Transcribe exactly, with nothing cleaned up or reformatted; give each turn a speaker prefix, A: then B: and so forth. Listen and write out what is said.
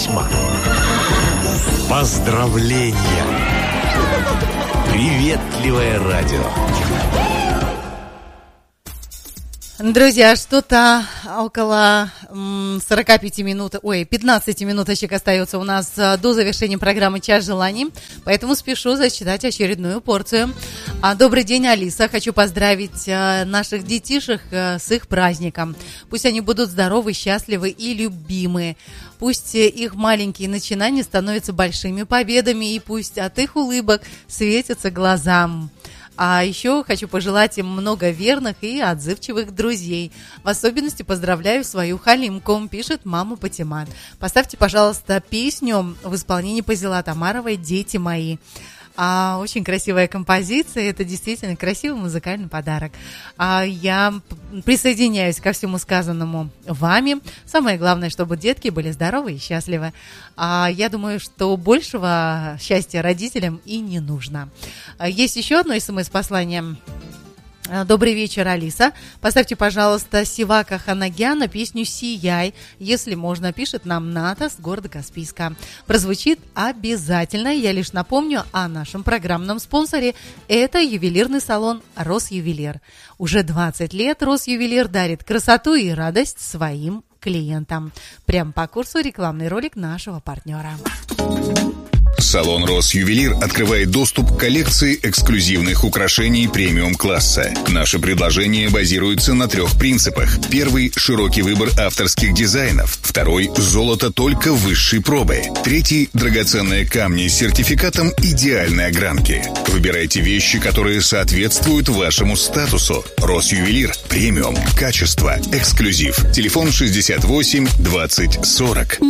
A: письма, поздравления, приветливое радио.
B: Друзья, что-то около сорок пять минут, ой, пятнадцать минуточек остается у нас до завершения программы «Час желаний», поэтому спешу зачитать очередную порцию. Добрый день, Алиса. Хочу поздравить наших детишек с их праздником. Пусть они будут здоровы, счастливы и любимы. Пусть их маленькие начинания становятся большими победами, и пусть от их улыбок светятся глазам. А еще хочу пожелать им много верных и отзывчивых друзей. В особенности поздравляю свою Халимку, пишет мама Патимат. Поставьте, пожалуйста, песню в исполнении Пазила Тамаровой «Дети мои». А, очень красивая композиция, это действительно красивый музыкальный подарок. А, я присоединяюсь ко всему сказанному вами. Самое главное, чтобы детки были здоровы и счастливы. А, я думаю, что большего счастья родителям и не нужно. А, есть еще одно смс-послание. Добрый вечер, Алиса. Поставьте, пожалуйста, Сивака Ханагяна песню «Сияй», если можно, пишет нам Ната с города Каспийска. Прозвучит обязательно. Я лишь напомню о нашем программном спонсоре. Это ювелирный салон «Росювелир». Уже двадцать лет «Росювелир» дарит красоту и радость своим клиентам. Прямо по курсу рекламный ролик нашего партнера.
C: Салон «Росювелир» открывает доступ к коллекции эксклюзивных украшений премиум-класса. Наши предложения базируются на трех принципах. Первый – широкий выбор авторских дизайнов. Второй – золото только высшей пробы. Третий – драгоценные камни с сертификатом идеальной огранки. Выбирайте вещи, которые соответствуют вашему статусу. «Росювелир» – премиум, качество, эксклюзив. Телефон шестьдесят восемь двадцать сорок.